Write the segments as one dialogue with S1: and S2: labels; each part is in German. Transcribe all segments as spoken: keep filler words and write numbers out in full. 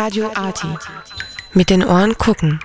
S1: Radio Arty. Mit den Ohren gucken.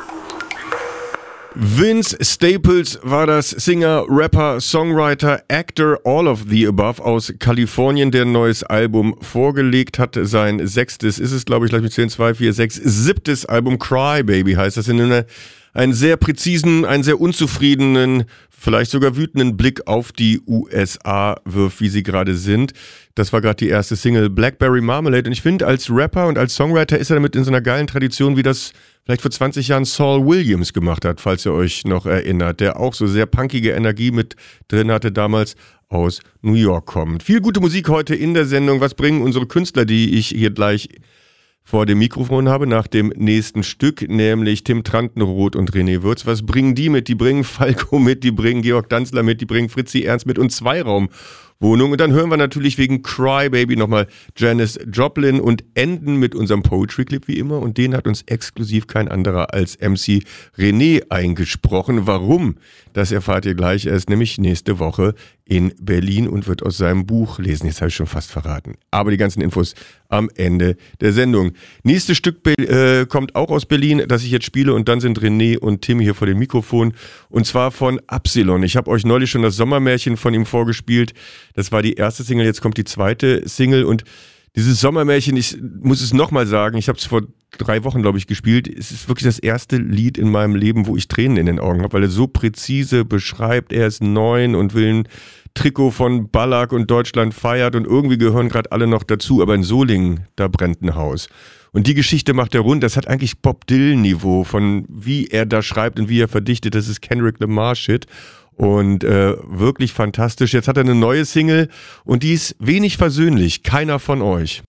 S2: Vince Staples war das, Singer, Rapper, Songwriter, Actor, all of the above aus Kalifornien, der ein neues Album vorgelegt hat. Sein sechstes ist es, glaube ich, lass mich zählen, zwei, vier, sechs, siebtes Album, Cry Baby heißt das, in einer, einen sehr präzisen, einen sehr unzufriedenen, vielleicht sogar wütenden Blick auf die U S A wirft, wie sie gerade sind. Das war gerade die erste Single, Blackberry Marmalade. Und ich finde, als Rapper und als Songwriter ist er damit in so einer geilen Tradition, wie das vielleicht vor zwanzig Jahren Saul Williams gemacht hat, falls ihr euch noch erinnert, der auch so sehr punkige Energie mit drin hatte, damals aus New York kommend. Viel gute Musik heute in der Sendung. Was bringen unsere Künstler, die ich hier gleich vor dem Mikrofon habe, nach dem nächsten Stück, nämlich Tim Trantenroth und René Würz. Was bringen die mit? Die bringen Falco mit, die bringen Georg Danzler mit, die bringen Fritzi Ernst mit und Zweiraumwohnung. Und dann hören wir natürlich wegen Cry Baby nochmal Janis Joplin und enden mit unserem Poetry Clip wie immer. Und den hat uns exklusiv kein anderer als M C René eingesprochen. Warum? Das erfahrt ihr gleich erst, nämlich nächste Woche in Berlin und wird aus seinem Buch lesen. Jetzt habe ich schon fast verraten. Aber die ganzen Infos am Ende der Sendung. Nächstes Stück äh, kommt auch aus Berlin, das ich jetzt spiele. Und dann sind René und Tim hier vor dem Mikrofon. Und zwar von Absilon. Ich habe euch neulich schon das Sommermärchen von ihm vorgespielt. Das war die erste Single, jetzt kommt die zweite Single. Und dieses Sommermärchen, ich muss es nochmal sagen, ich habe es vor drei Wochen, glaube ich, gespielt. Es ist wirklich das erste Lied in meinem Leben, wo ich Tränen in den Augen habe, weil er so präzise beschreibt, er ist neun und will ein Trikot von Ballack und Deutschland feiert und irgendwie gehören gerade alle noch dazu, aber in Solingen, da brennt ein Haus. Und die Geschichte macht er rund, das hat eigentlich Bob Dylan-Niveau von wie er da schreibt und wie er verdichtet, das ist Kendrick Lamar-Shit. Und äh, wirklich fantastisch. Jetzt hat er eine neue Single und die ist wenig versöhnlich, Keiner von euch.